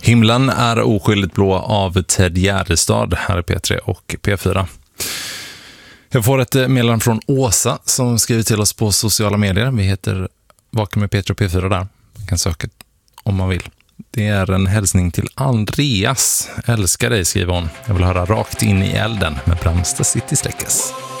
Himlen är oskyldigt blå av Ted Gärdestad. Här är P3 och P4. Jag får ett meddelande från Åsa som skriver till oss på sociala medier. Vi heter Vaken med P3 och P4 där. Man kan söka om man vill. Det är en hälsning till Andreas. Älskar dig, skriver hon. Jag vill höra rakt in i elden med Brandsta City Släckes.